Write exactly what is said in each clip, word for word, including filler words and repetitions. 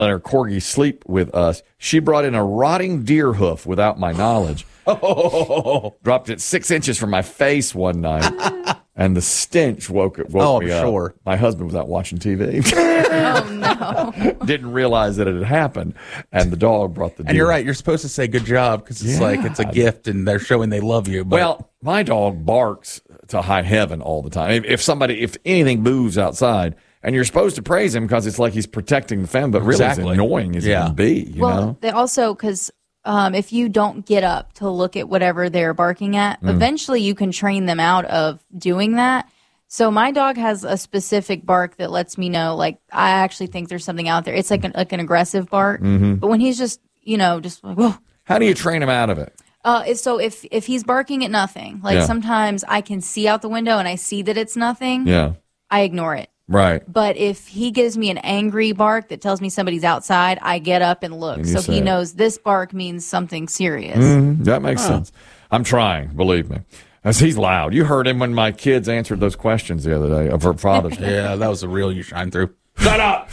let our corgi sleep with us. She brought in a rotting deer hoof without my knowledge. Oh, dropped it six inches from my face one night, and the stench woke, woke oh, me I'm up. Sure. My husband was out watching T V. Oh, no. Didn't realize that it had happened, and the dog brought the deer. And you're right. You're supposed to say good job because it's Yeah. like it's a gift and they're showing they love you. But Well, my dog barks to high heaven all the time. If, if somebody, if anything moves outside, and you're supposed to praise him because it's like he's protecting the family, but really Exactly. it's annoying as Yeah. it can be. You well, know? they also, because um, if you don't get up to look at whatever they're barking at, Mm. eventually you can train them out of doing that. So my dog has a specific bark that lets me know, like, I actually think there's something out there. It's like an, like an aggressive bark. Mm-hmm. But when he's just, you know, just like, whoa. How do you train him out of it? Uh, it's- so if, if he's barking at nothing, like Yeah. sometimes I can see out the window and I see that it's nothing, Yeah, I ignore it. right. But if he gives me an angry bark that tells me somebody's outside, I get up and look. And you So say he it. knows this bark means something serious. Mhm, that makes sense. I'm trying, believe me. As he's loud. You heard him when my kids answered those questions the other day of her Father's Day. yeah, that was the real you shine through. Shut up!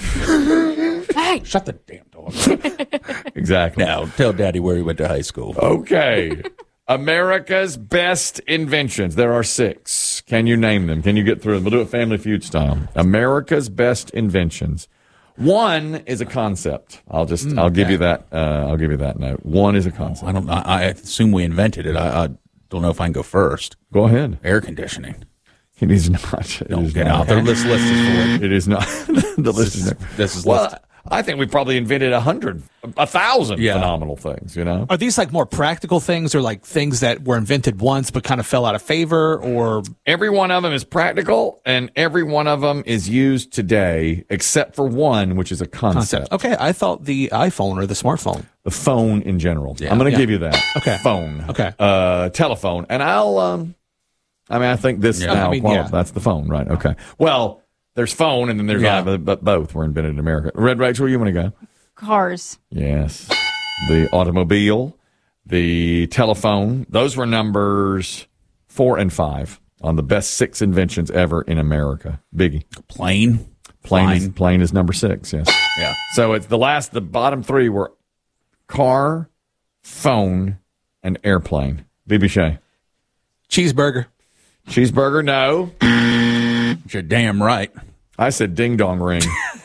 Hey, Shut the damn dog. Exactly. Now tell Daddy where he went to high school. Okay. America's best inventions. There are six. Can you name them? Can you get through them? We'll do it Family Feud style. America's best inventions. One is a concept. I'll just, I'll give okay. you that, uh, I'll give you that note. One is a concept. I don't. I, I assume we invented it. I, I don't know if I can go first. Go ahead. Air conditioning. It is not. It Don't is get not. out there. This list is for it. It is not. The list is is- this is well, list- I think we probably invented a hundred, a thousand Yeah. phenomenal things, you know? Are these like more practical things or like things that were invented once but kind of fell out of favor or Every one of them is practical, and every one of them is used today, except for one, which is a concept. concept? Okay, I thought the iPhone or the smartphone. The phone in general. I'm going to Yeah. give you that. Okay. Phone. Okay. Uh, telephone. And I'll, um, I mean, I think this Yeah. now, I mean, quali- yeah. that's the phone, right? Okay. Well, there's phone, and then there's Yeah. I, but both were invented in America. Red Rachel, you want to go? cars. Yes. The automobile, the telephone. Those were numbers four and five on the best six inventions ever in America. Biggie. Plane. Plane is, Fine. plane is number six, yes. Yeah. So it's the last, the bottom three were car, phone, and airplane. B B Shay. Cheeseburger. Cheeseburger, no. You're damn right. I said ding dong ring.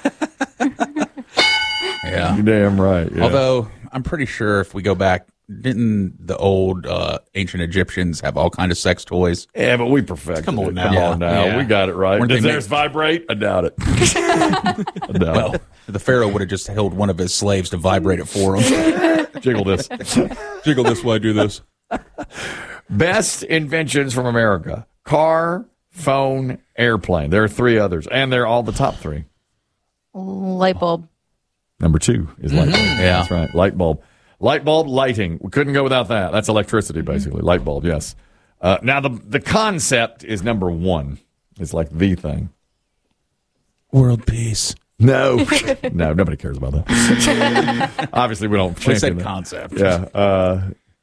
Yeah. You're damn right. Yeah. Although I'm pretty sure if we go back, didn't the old uh, ancient Egyptians have all kind of sex toys? yeah, but we perfected Come on it. now. Come on now. Yeah. We got it right. Weren't Does they theirs made- vibrate? I doubt it. I doubt Well, it. the Pharaoh would have just held one of his slaves to vibrate it for him. Jiggle this. Jiggle this way, do this. Best inventions from America: car, phone, airplane. There are three others, and they're all the top three. Light bulb. Number two is light bulb. Yeah. That's right. Light bulb. Light bulb, lighting. We couldn't go without that. That's electricity, basically. Light bulb, yes. Uh, now, the the concept is number one. It's like the thing. World peace. No. No, nobody cares about that. Obviously, we don't We said champion that. concept. Yeah. Uh,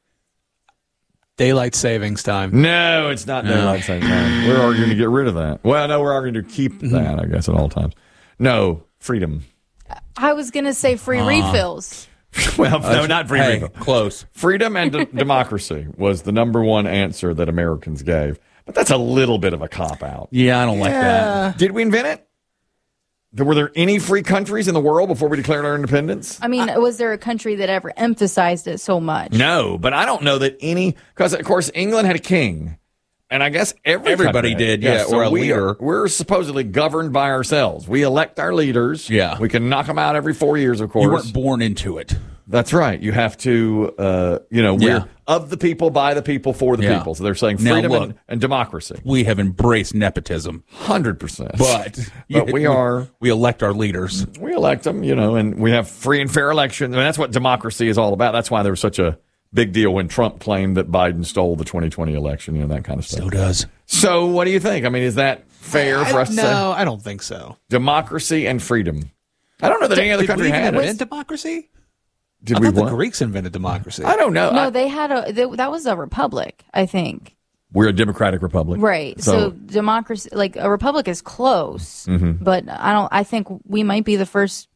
Daylight savings time. no, it's not daylight saving time. We're arguing to get rid of that. Well, no, we're arguing to keep that, I guess, at all times. No, freedom. I was going to say free refills. Well, no, not free Hey, freedom. close. Freedom and d- democracy was the number one answer that Americans gave. But that's a little bit of a cop-out. Yeah, I don't like that. Did we invent it? There- Were there any free countries in the world before we declared our independence? I mean, was there a country that ever emphasized it so much? No, but I don't know that any, because of course England had a king, and I guess every Everybody country did, had- yeah, so or a we leader. Are, we're supposedly governed by ourselves. We elect our leaders. Yeah. we can knock them out every four years, of course. You weren't born into it. That's right. You have to, uh, you know, we're Yeah. of the people, by the people, for the Yeah. people. So they're saying Now freedom look. and, and democracy. We have embraced nepotism, Hundred percent. but But we are- we elect our leaders. We elect them, you know, and we have free and fair elections. I mean, that's what democracy is all about. That's why there was such a big deal when Trump claimed that Biden stole the twenty twenty election, you know, that kind of stuff. Still does. So what do you think? I mean, is that fair for us to say? No, I don't think so. Democracy and freedom. I don't know that any other Did country we had invent it. democracy? Did I we thought the what? Greeks invented democracy. I don't know. No, I- they had a, they, that was a republic, I think. we're a democratic republic. Right. So, democracy, like a republic is close, Mm-hmm. but I don't, I think we might be the first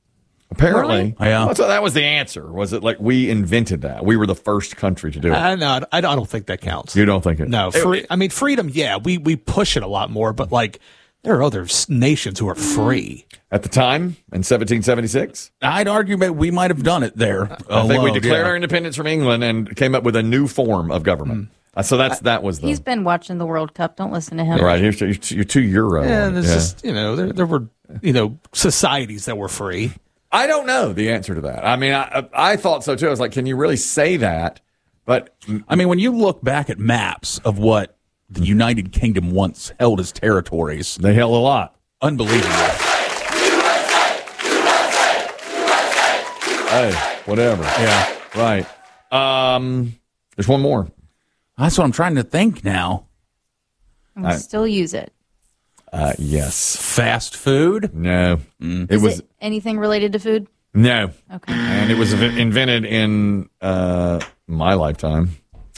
Apparently. Really? Yeah. So that was the answer. Was it like we invented that? We were the first country to do it. Uh, no, I don't think that counts. You don't think it? No, free, I mean freedom. Yeah, we we push it a lot more, but like there are other s- nations who are free. At the time, in seventeen seventy-six? I'd argue that we might have done it there. I think we alone, declared yeah. our independence from England and came up with a new form of government. Uh, so that's that was the He's been watching the World Cup. Don't listen to him. right. Here's you're, you're too Euro. Yeah, on it. there's Yeah. just you know there there were you know societies that were free. I don't know the answer to that. I mean, I I thought so too. I was like, can you really say that? But I mean, when you look back at maps of what the United Kingdom once held as territories, they held a lot. unbelievable. Hey, whatever. Yeah. Right. Um, there's one more. That's what I'm trying to think now. And we still use it. Uh, yes. Fast food? No. It Is was it anything related to food? no. Okay. And it was inv- invented in uh, my lifetime.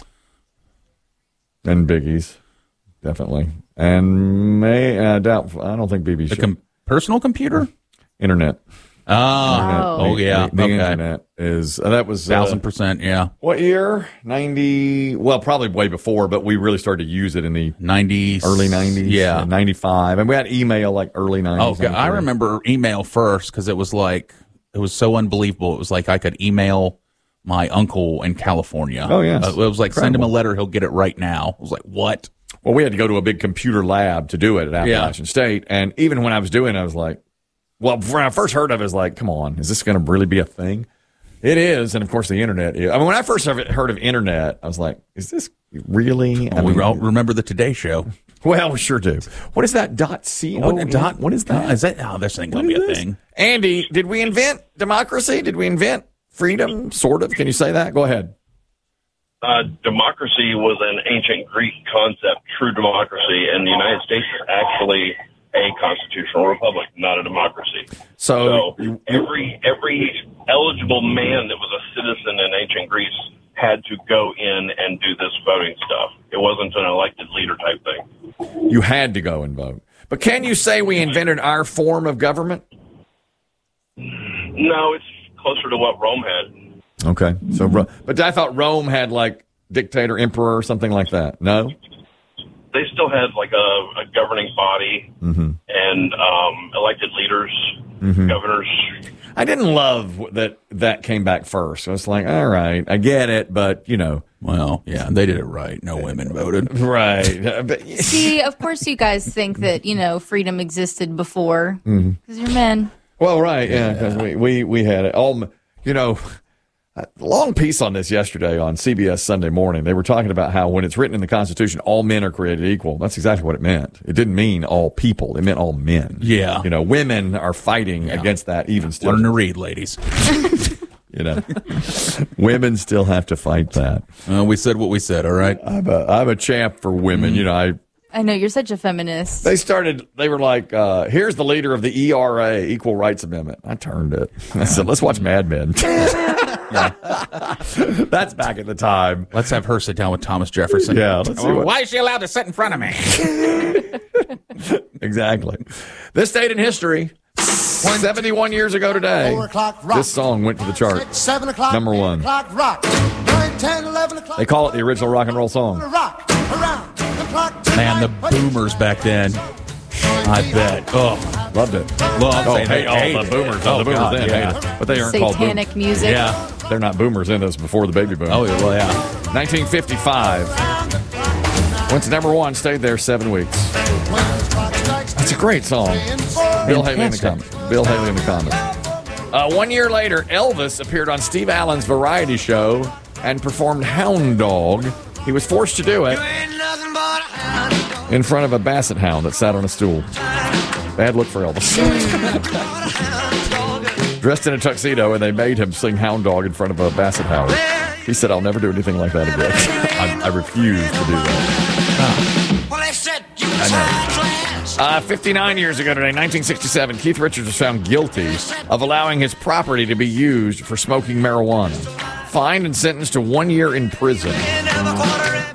And Biggie's, definitely. And may I doubt. I don't think B B. The com- personal computer? Internet. Oh, oh The- yeah. The, the okay. internet is uh, that was uh, Thousand percent, yeah. what year? Ninety. Well, probably way before, but we really started to use it in the Nineties. early nineties. Yeah. ninety-five, and we had email like early nineties. Oh, God, I remember email first because it was like, it was so unbelievable. It was like I could email my uncle in California. Oh, yes. Uh, it was like, send him a Incredible. letter, he'll get it right now. I was like, what? Well, we had to go to a big computer lab to do it at Appalachian Yeah. State, and even when I was doing it, I was like, well, when I first heard of it, I was like, come on, is this going to really be a thing? It is, and of course the internet is. I mean, when I first heard of internet, I was like, is this really? I Well, we mean, all remember the Today Show. well, we sure do. What is that dot C O? What, dot, What is that? Uh, is that? Oh, this ain't going to What be a is this? thing. Andy, did we invent democracy? Did we invent freedom? Sort of. Can you say that? Go ahead. Uh, democracy was an ancient Greek concept, true democracy, and the United States is actually a constitutional republic, not a democracy. So, So every every eligible man that was a citizen in ancient Greece had to go in and do this voting stuff. It wasn't an elected leader type thing. you had to go and vote. But can you say we invented our form of government? No, it's closer to what Rome had. Okay. So, Ro- but I thought Rome had like dictator, emperor, or something like that. No. They still had like a, a governing body Mm-hmm. and um, elected leaders, governors. I didn't love that that came back first. So it's like, all right, I get it, but you know, Well, yeah, they did it right. No women voted. right? Uh, but, See, of course, you guys think that you know freedom existed before because you're men. well, right, yeah, because we, we we had it all. You know, a long piece on this yesterday on C B S Sunday Morning. They were talking about how when it's written in the Constitution, all men are created equal. That's exactly what it meant. It didn't mean all people. It meant all men. Yeah. You know, women are fighting against that even still. Learn to read, ladies. You know, women still have to fight that. Uh, we said what we said, all right? I'm a, I'm a champ for women. You know, I I know you're such a feminist. they started. They were like, uh, "Here's the leader of the E R A, Equal Rights Amendment." I turned it. I said, "Let's watch Mad Men." That's back at the time. Let's have her sit down with Thomas Jefferson. Yeah, let's see Oh, what- why is she allowed to sit in front of me? Exactly. This date in history, seventy-one years ago today, Four o'clock rock. this song went to the chart. Six, seven o'clock. Number eight one. o'clock rock. Nine, ten, eleven o'clock. They call it the original rock and roll song. Rock around the clock Man, the tonight. boomers back then. I bet. Oh, Loved it. Love Oh, it. hey, all Hate the it. boomers. Oh, the boomers God, then yeah. hated it. But they aren't called boomers. Satanic music. Yeah. They're not boomers in. This before the baby boom. Oh, well, yeah. nineteen fifty-five. Went to number one, stayed there seven weeks. It's a great song. Bill Haley in the comments. Bill Haley in the comments. Uh, one year later, Elvis appeared on Steve Allen's variety show and performed Hound Dog. He was forced to do it in front of a basset hound that sat on a stool. Bad look for Elvis. Dressed in a tuxedo, and they made him sing Hound Dog in front of a basset hound. He said, "I'll never do anything like that again." I, I refuse to do that. I know. Uh, fifty-nine years ago today, nineteen sixty-seven, Keith Richards was found guilty of allowing his property to be used for smoking marijuana. Fined and sentenced to one year in prison.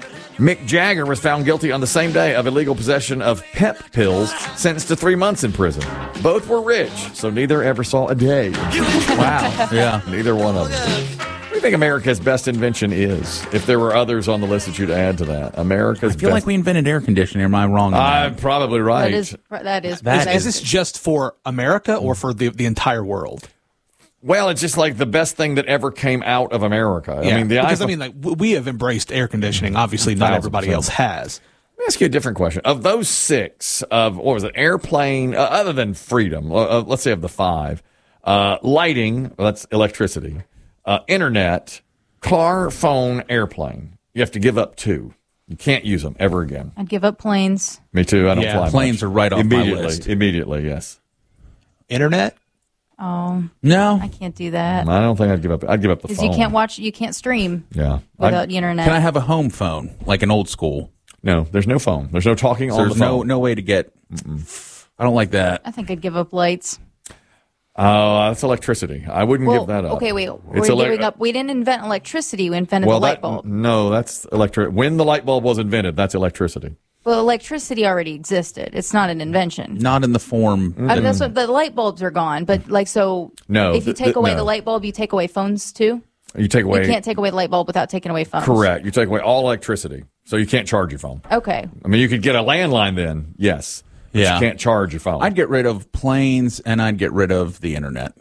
Mick Jagger was found guilty on the same day of illegal possession of pep pills, sentenced to three months in prison. Both were rich, so neither ever saw a day. Wow. Yeah. Neither one of them. What do you think America's best invention is? If there were others on the list that you'd add to that. America's I feel best... like we invented air conditioning. Am I wrong? on I'm that? probably right. That is that is That that Is this just for America or for the, the entire world? Well, it's just like the best thing that ever came out of America. I mean, the because iPhone... I mean, like w- we have embraced air conditioning. Obviously, not Thousand everybody percent. else has. Let me ask you a different question. Of those six, of what was it, airplane, uh, other than freedom, uh, uh, let's say of the five, uh, lighting, well, that's electricity, uh, internet, car, phone, airplane. You have to give up two. You can't use them ever again. I'd give up planes. Me too. I don't Yeah, fly planes much. are right off my immediately, list. Immediately, yes. Internet? Oh, No. I can't do that I don't think I'd give up. I'd give up the phone. because you can't watch, you can't stream Yeah. without I'd- the internet. Can I have a home phone, like an old school? no, there's no phone. There's no talking So on the there's no phone. no way to get. I don't like that. I think I'd give up lights. Uh, that's electricity. I wouldn't Well, give that up. okay, wait. It's We're elec- giving up. We didn't invent electricity. We invented Well, the light that, bulb. no, that's electric. When the light bulb was invented, that's electricity. Well, electricity already existed. It's not an invention. Not in the form. I mean, that's what the light bulbs are gone. But like, so No, if you th- take th- away no. the light bulb, you take away phones too. You take away. You can't take away the light bulb without taking away phones. Correct. You take away all electricity, so you can't charge your phone. Okay. I mean, you could get a landline then, yes. But Yeah. You can't charge your phone. I'd get rid of planes and I'd get rid of the internet.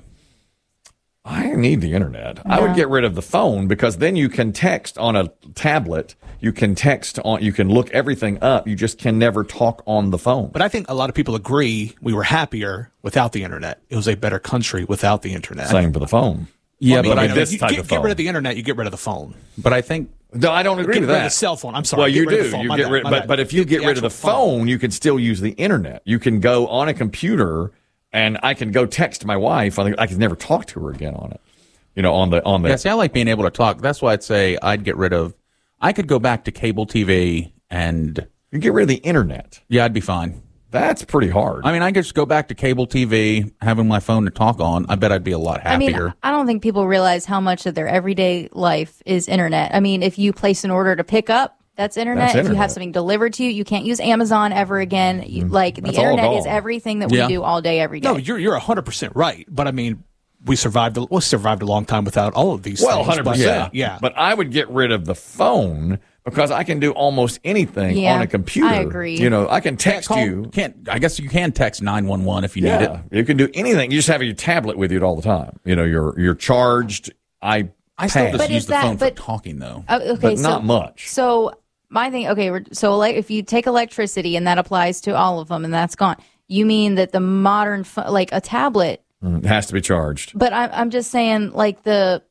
I need the internet. I would No. get rid of the phone because then you can text on a tablet. You can text on. You can look everything up. You just can never talk on the phone. But I think a lot of people agree we were happier without the internet. It was a better country without the internet. Same for the phone. Yeah, I mean, but you I know, this you type get, of get phone. rid of the internet, you get rid of the phone. but I think No, I don't agree Get with rid that. of the cell phone. I'm sorry. Well, Get you rid of do. the phone. You My get bad, rid, my but bad. but if you The- get the rid of the actual phone, you can still use the internet. You can go on a computer, and I can go text my wife. I I can never talk to her again on it. You know, on the on the. yeah. See, I like being able to talk. That's why I'd say I'd get rid of. I could go back to cable T V and You get rid of the internet. yeah, I'd be fine. That's pretty hard. I mean, I could just go back to cable T V, having my phone to talk on. I bet I'd be a lot I mean, happier. I don't think people realize how much of their everyday life is internet. I mean, if you place an order to pick up, that's internet. That's If you internet. have something delivered to you, you can't use Amazon ever again. You, like the That's all internet is gone. everything that we Yeah. do all day, every day. No, you're you're one hundred percent right. But I mean, we survived. a- We survived a long time without all of these. Well, things. one hundred but- percent. Yeah. But I would get rid of the phone because I can do almost anything Yeah, on a computer. I agree. You know, I can text Call- you. Can't. I guess you can text nine one one if you need it. Yeah, you can do anything. You just have your tablet with you all the time. You know, you're you're charged. I I still pad. just But use is the that- phone but- for talking though. Uh, okay, but so, not much. So my thing, okay, we're- so like if you take electricity and that applies to all of them, and that's gone. You mean that the modern, pho- like a tablet? It has to be charged. But I, I'm just saying, like the,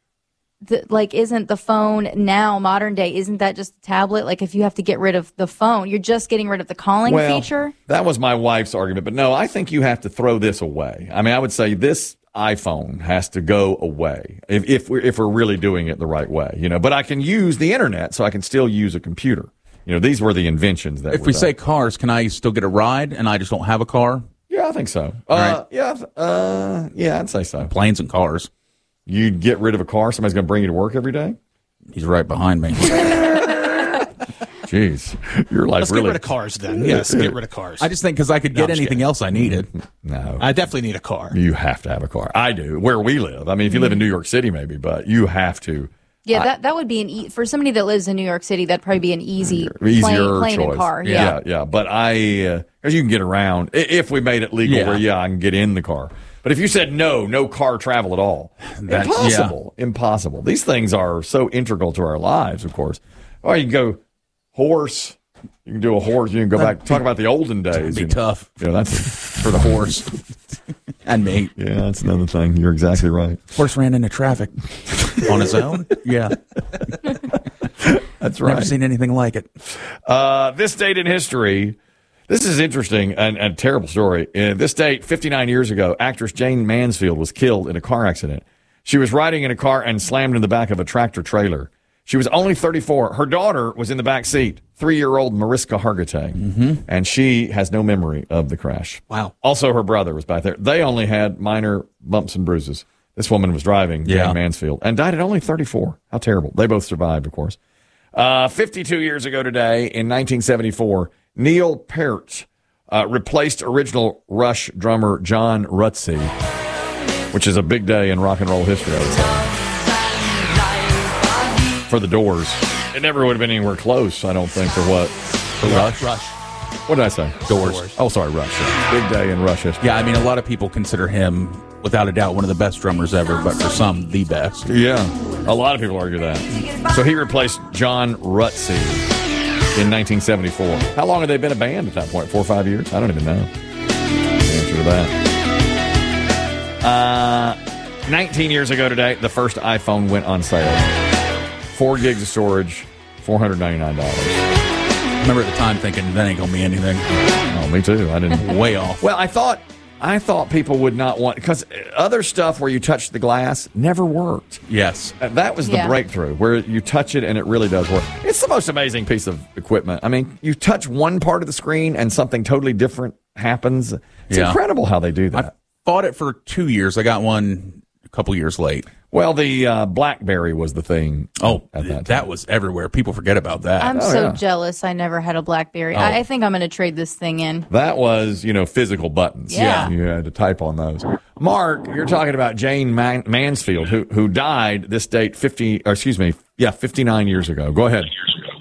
the, like, isn't the phone now modern day? Isn't that just a tablet? Like, if you have to get rid of the phone, you're just getting rid of the calling Well, feature. that was my wife's argument, but no, I think you have to throw this away. I mean, I would say this iPhone has to go away if if we're if we're really doing it the right way, you know. But I can use the internet, so I can still use a computer. You know, these were the inventions that. If were we done. say cars, can I still get a ride and I just don't have a car? yeah, I think so. Uh, right. Yeah, uh, yeah, I'd say so. Planes and cars. You'd get rid of a car. Somebody's going to bring you to work every day. He's right behind me. Jeez, your life Let's really. get rid of cars then. Yes, get rid of cars. I just think because I could get I'm just anything kidding. else I needed. No, I definitely need a car. you have to have a car. I do. Where we live. I mean, if you live in New York City, maybe, but you have to. Yeah, that that would be an e- for somebody that lives in New York City. That'd probably be an easy Easier plane, plane choice. and car. Yeah, Yeah. yeah. But I, because you can get around i- if we made it legal, Yeah. where yeah, I can get in the car. But if you said no, no car travel at all, That's- impossible, impossible. These things are so integral to our lives, of course. Or you can go horse. You can do a horse. You can go back talk about the olden days. be you know. tough. You know, that's For the horse and me. yeah, that's another thing. You're exactly right. Horse ran into traffic on his own. Yeah, That's right. never seen anything like it. Uh, this date in history, this is interesting and a terrible story. Uh, this date, fifty-nine years ago, actress Jane Mansfield was killed in a car accident. She was riding in a car and slammed in the back of a tractor trailer. She was only thirty-four. Her daughter was in the back seat, three-year-old Mariska Hargitay, mm-hmm. and she has no memory of the crash. Wow. Also, her brother was back there. They only had minor bumps and bruises. This woman was driving, Yeah. Jane Mansfield, and died at only thirty-four. How terrible. They both survived, of course. Uh, fifty-two years ago today, in nineteen seventy-four, Neil Peart uh, replaced original Rush drummer John Rutsey, which is a big day in rock and roll history, I would say. For the Doors. It never would have been anywhere close, I don't think, for what? For Rush. Rush. What did I say? Doors. Doors. Oh, sorry, Rush. Yeah. Big day in Rush history. Yeah, I mean, a lot of people consider him, without a doubt, one of the best drummers ever, but for some, the best. Yeah, a lot of people argue that. So he replaced John Rutsey in nineteen seventy-four. How long had they been a band at that point? Four or five years? I don't even know the answer to that. Uh, nineteen years ago today, the first iPhone went on sale. Four gigs of storage, four hundred ninety-nine dollars. I remember at the time thinking, that ain't going to be anything. Oh, me too. I didn't. Way off. Well, I thought I thought people would not want, because other stuff where you touch the glass never worked. Yes. Uh, That was the Yeah. breakthrough, where you touch it and it really does work. It's the most amazing piece of equipment. I mean, you touch one part of the screen and something totally different happens. It's Yeah. incredible how they do that. I bought it for two years. I got one a couple years late. Well, the uh, BlackBerry was the thing. Oh, at that, that, time. was everywhere. People forget about that. I'm Oh, so yeah. jealous I never had a BlackBerry. Oh. I, I think I'm going to trade this thing in. That was, you know, physical buttons. Yeah. You had to type on those. Mark, you're talking about Jane Man- Mansfield, who who died this date fifty, or excuse me, yeah, fifty-nine years ago. Go ahead.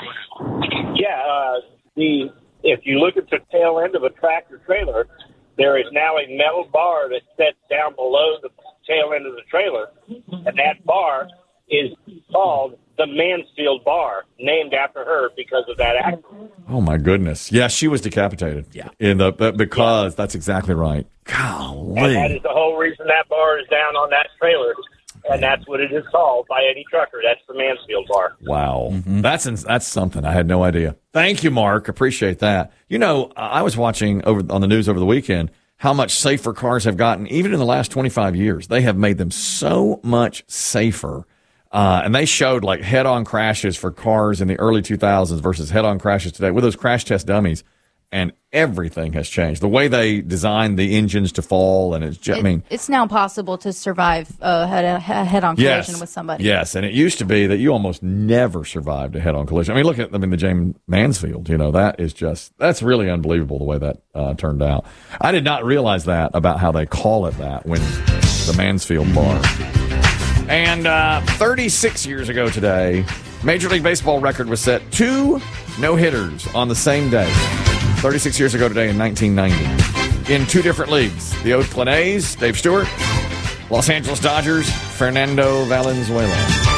Yeah, uh, the if you look at the tail end of a tractor trailer, there is now a metal bar that sets down below the tail end of the trailer, and that bar is called the Mansfield Bar, named after her because of that accident. Oh my goodness! Yeah, she was decapitated. Yeah. in the uh, because that's exactly right. And that Golly. is the whole reason that bar is down on that trailer, and that's what it is called by any trucker. That's the Mansfield Bar. Wow, that's ins- that's something I had no idea. Thank you, Mark. Appreciate that. You know, I was watching over on the news over the weekend how much safer cars have gotten, even in the last twenty-five years. They have made them so much safer. Uh, and they showed like head-on crashes for cars in the early two thousands versus head-on crashes today with those crash test dummies. And everything has changed. The way they designed the engines to fall, and it's just, I It- mean, it's now possible to survive a head, a head-on collision yes, with somebody. Yes, and it used to be that you almost never survived a head-on collision. I mean, look at I mean the Jane Mansfield. You know, that is just that's really unbelievable the way that uh, turned out. I did not realize that about how they call it that when the Mansfield Bar. And uh, thirty-six years ago today, Major League Baseball record was set. Two no-hitters on the same day. thirty-six years ago today in nineteen ninety. In two different leagues. The Oakland A's, Dave Stewart. Los Angeles Dodgers, Fernando Valenzuela.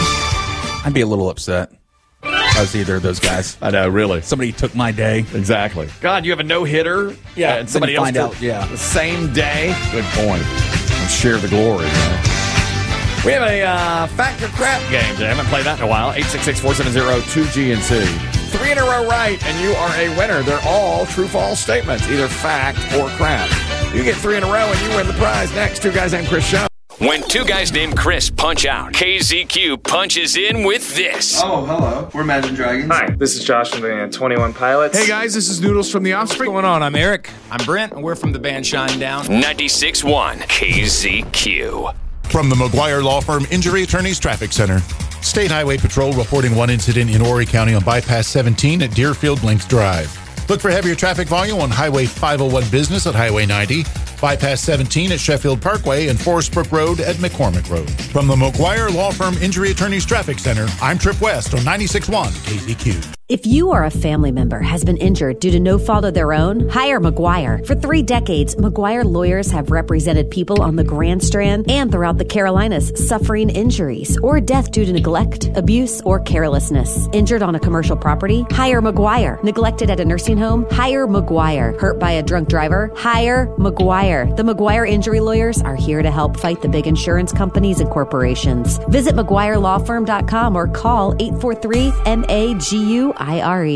I'd be a little upset if I was either of those guys. I know, really. Somebody took my day. Exactly. God, you have a no-hitter? Yeah, And somebody then else you find took out, yeah. the same day? Good point. And share the glory. Man. We have a uh, Fact or Crap game today. I haven't played that in a while. eight six six, four seven zero, two G N C. Three in a row right, and you are a winner. They're all true-false statements, either fact or crap. You get three in a row, and you win the prize. Next, Two Guys Named Chris Show. When two guys named Chris punch out, K Z Q punches in with this. Oh, hello. We're Imagine Dragons. Hi, this is Josh from the twenty-one Pilots. Hey guys, this is Noodles from The Offspring. What's going on? I'm Eric. I'm Brent, and we're from the band Shinedown. ninety-six point one K Z Q. From the McGuire Law Firm Injury Attorneys Traffic Center. State Highway Patrol reporting one incident in Horry County on Bypass seventeen at Deerfield Links Drive. Look for heavier traffic volume on Highway five oh one Business at Highway ninety, Bypass seventeen at Sheffield Parkway, and Forest Brook Road at McCormick Road. From the McGuire Law Firm Injury Attorneys Traffic Center, I'm Trip West on ninety-six point one K Z Q. If you or a family member has been injured due to no fault of their own, hire McGuire. For three decades, McGuire lawyers have represented people on the Grand Strand and throughout the Carolinas suffering injuries or death due to neglect, abuse, or carelessness. Injured on a commercial property? Hire McGuire. Neglected at a nursing home? Hire McGuire. Hurt by a drunk driver? Hire McGuire. The McGuire injury lawyers are here to help fight the big insurance companies and corporations. Visit McGuire Law Firm dot com or call eight four three M A G U I R E.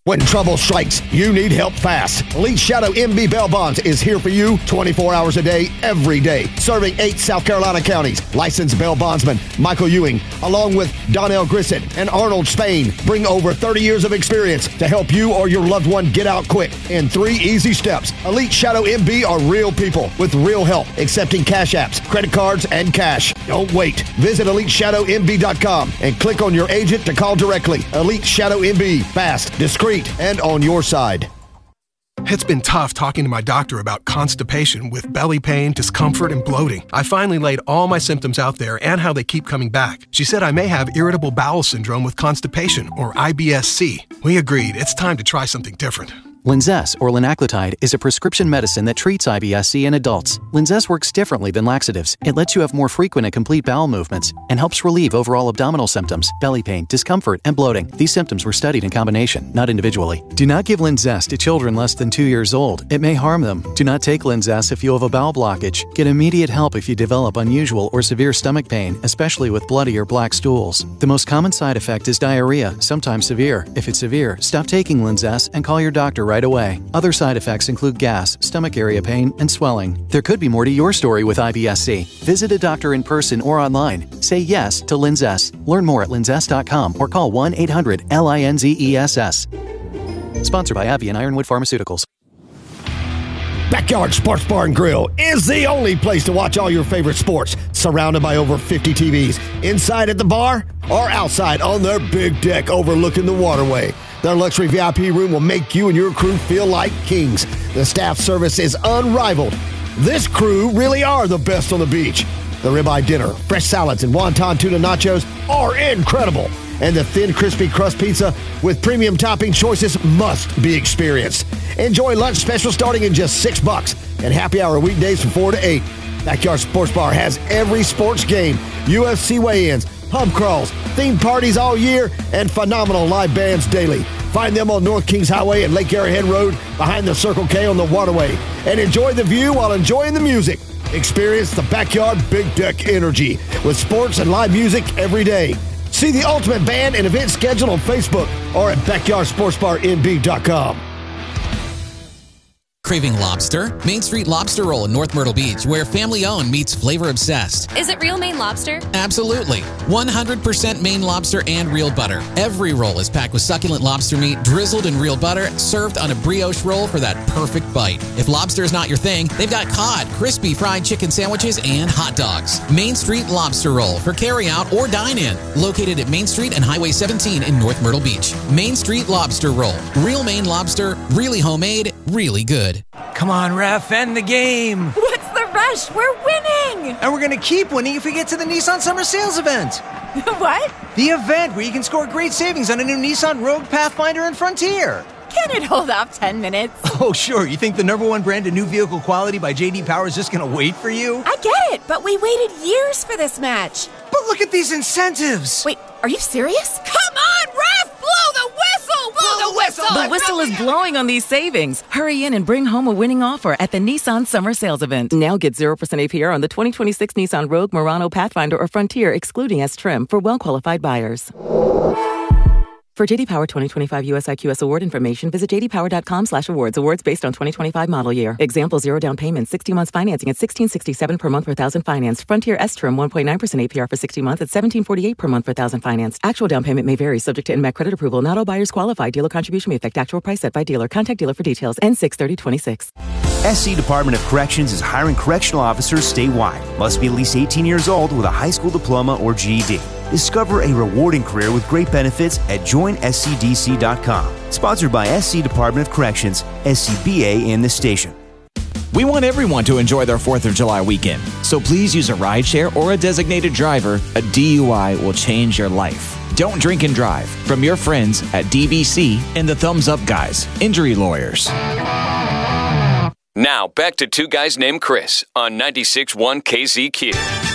When trouble strikes, you need help fast. Elite Shadow M B Bail Bonds is here for you twenty-four hours a day, every day. Serving eight South Carolina counties. Licensed bail bondsman Michael Ewing, along with Donnell Grissett and Arnold Spain, bring over thirty years of experience to help you or your loved one get out quick in three easy steps. Elite Shadow M B are real people with real help, accepting cash apps, credit cards, and cash. Don't wait. Visit elite shadow m b dot com and click on your agent to call directly. Elite Shadow M B. Fast, discreet, and on your side. It's been tough talking to my doctor about constipation with belly pain, discomfort, and bloating. I finally laid all my symptoms out there and how they keep coming back. She said I may have irritable bowel syndrome with constipation, or I B S C. We agreed it's time to try something different. Linzess, or linaclotide, is a prescription medicine that treats I B S C in adults. Linzess works differently than laxatives. It lets you have more frequent and complete bowel movements and helps relieve overall abdominal symptoms, belly pain, discomfort, and bloating. These symptoms were studied in combination, not individually. Do not give Linzess to children less than two years old. It may harm them. Do not take Linzess if you have a bowel blockage. Get immediate help if you develop unusual or severe stomach pain, especially with bloody or black stools. The most common side effect is diarrhea, sometimes severe. If it's severe, stop taking Linzess and call your doctor right away. Other side effects include gas, stomach area pain, and swelling. There could be more to your story with I B S C. Visit a doctor in person or online. Say yes to Linzess. Learn more at linzess dot com or call one eight hundred L I N Z E S S. Sponsored by AbbVie and Ironwood Pharmaceuticals. Backyard Sports Bar and Grill is the only place to watch all your favorite sports, surrounded by over fifty T Vs, inside at the bar or outside on their big deck overlooking the waterway. Their luxury V I P room will make you and your crew feel like kings. The staff service is unrivaled. This crew really are the best on the beach. The ribeye dinner, fresh salads, and wonton tuna nachos are incredible. And the thin, crispy crust pizza with premium topping choices must be experienced. Enjoy lunch special starting in just six bucks and happy hour weekdays from four to eight. Backyard Sports Bar has every sports game, U F C weigh-ins, pub crawls, themed parties all year, and phenomenal live bands daily. Find them on North Kings Highway and Lake Arrowhead Road behind the Circle K on the waterway. And enjoy the view while enjoying the music. Experience the Backyard Big Deck energy with sports and live music every day. See the ultimate band and event schedule on Facebook or at backyard sports bar n b dot com. Craving lobster? Main Street Lobster Roll in North Myrtle Beach, where family-owned meets flavor-obsessed. Is it real Maine lobster? Absolutely. one hundred percent Maine lobster and real butter. Every roll is packed with succulent lobster meat, drizzled in real butter, served on a brioche roll for that perfect bite. If lobster is not your thing, they've got cod, crispy fried chicken sandwiches, and hot dogs. Main Street Lobster Roll for carry-out or dine-in. Located at Main Street and Highway seventeen in North Myrtle Beach. Main Street Lobster Roll. Real Maine lobster, really homemade, really good. Come on, ref, end the game. What's the rush? We're winning. And we're going to keep winning if we get to the Nissan Summer Sales event. What? The event where you can score great savings on a new Nissan Rogue, Pathfinder, and Frontier. Can it hold off ten minutes? Oh, sure. You think the number one brand of new vehicle quality by J D Power is just going to wait for you? I get it, but we waited years for this match. But look at these incentives. Wait, are you serious? Come on, ref! Blow the whistle! Blow, Blow the whistle! whistle! The whistle is blowing on these savings. Hurry in and bring home a winning offer at the Nissan Summer Sales Event. Now get zero percent A P R on the twenty twenty-six Nissan Rogue, Murano, Pathfinder, or Frontier, excluding S-Trim, for well-qualified buyers. For J D Power twenty twenty-five U S I Q S award information, visit j d power dot com slash awards. Awards based on twenty twenty-five model year. Example, zero down payment, sixty months financing at sixteen sixty-seven per month per thousand financed. Frontier S-Trim, one point nine percent A P R for sixty months at seventeen forty-eight per month per thousand financed. Actual down payment may vary, subject to N M A C credit approval. Not all buyers qualify. Dealer contribution may affect actual price set by dealer. Contact dealer for details. N six thirty twenty-six. S C Department of Corrections is hiring correctional officers statewide. Must be at least eighteen years old with a high school diploma or G E D. Discover a rewarding career with great benefits at join s c d c dot com. Sponsored by S C Department of Corrections, S C B A, and the station. We want everyone to enjoy their fourth of July weekend, so please use a rideshare or a designated driver. A D U I will change your life. Don't drink and drive. From your friends at D B C and the Thumbs Up Guys, injury lawyers. Now, back to Two Guys Named Chris on ninety-six point one K Z Q.